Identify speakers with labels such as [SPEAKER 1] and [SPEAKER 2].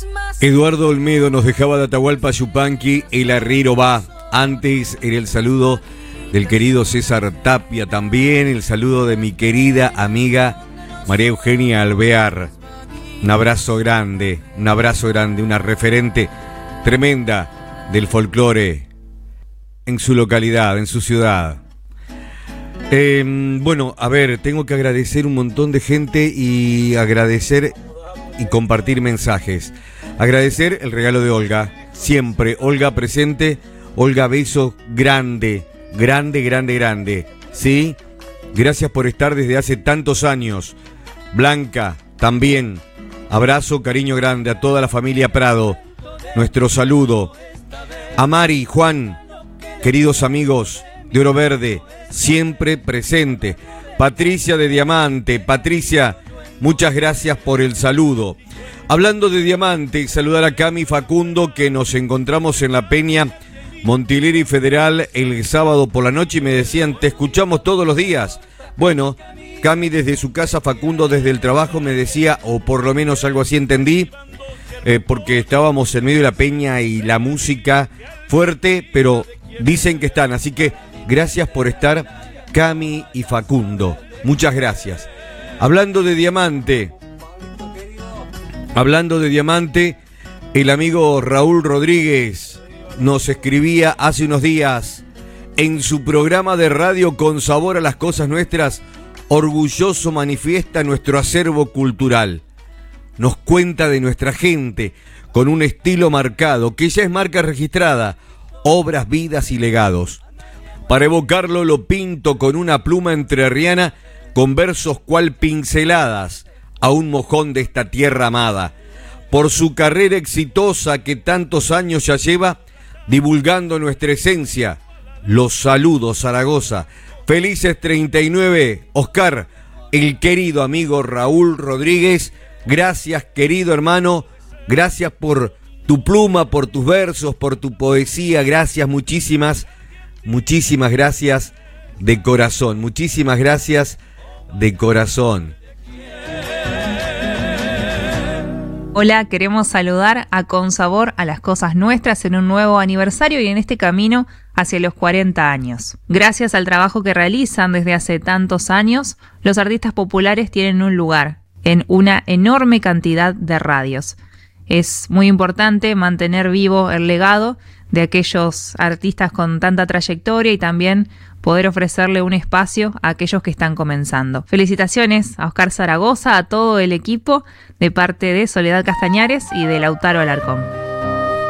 [SPEAKER 1] Eduardo Olmedo nos dejaba de Atahualpa Yupanqui, el arriero va. Antes era el saludo del querido César Tapia, también el saludo de mi querida amiga María Eugenia Alvear. Un abrazo grande, una referente tremenda del folclore en su localidad, en su ciudad. Bueno, a ver, tengo que agradecer un montón de gente y agradecer y compartir mensajes. Agradecer el regalo de Olga, siempre Olga presente. Olga, beso grande, ¿sí? Gracias por estar desde hace tantos años. Blanca, también, abrazo, cariño grande a toda la familia Prado. Nuestro saludo. A Mari, Juan, queridos amigos de Oro Verde, siempre presente. Patricia de Diamante, Patricia, muchas gracias por el saludo. Hablando de Diamante, saludar a Cami Facundo, que nos encontramos en la Peña Montileri Federal el sábado por la noche y me decían, te escuchamos todos los días. Bueno, Cami desde su casa, Facundo desde el trabajo me decía, o por lo menos algo así entendí, porque estábamos en medio de la peña y la música fuerte, pero dicen que están, así que gracias por estar, Cami y Facundo, muchas gracias. Hablando de Diamante, el amigo Raúl Rodríguez nos escribía hace unos días en su programa de radio Con Sabor a las Cosas Nuestras, orgulloso manifiesta nuestro acervo cultural. Nos cuenta de nuestra gente con un estilo marcado, que ya es marca registrada, obras, vidas y legados. Para evocarlo lo pinto con una pluma entrerriana, con versos cual pinceladas a un mojón de esta tierra amada. Por su carrera exitosa que tantos años ya lleva, divulgando nuestra esencia, los saludos Zaragoza. Felices 39, Oscar, el querido amigo Raúl Rodríguez. Gracias, querido hermano, gracias por tu pluma, por tus versos, por tu poesía. Gracias, muchísimas gracias de corazón, muchísimas gracias de corazón.
[SPEAKER 2] Hola, queremos saludar a Con Sabor a las Cosas Nuestras en un nuevo aniversario y en este camino hacia los 40 años. Gracias al trabajo que realizan desde hace tantos años, los artistas populares tienen un lugar en una enorme cantidad de radios. Es muy importante mantener vivo el legado de aquellos artistas con tanta trayectoria y también poder ofrecerle un espacio a aquellos que están comenzando. Felicitaciones a Oscar Zaragoza, a todo el equipo, de parte de Soledad Castañares y de Lautaro Alarcón.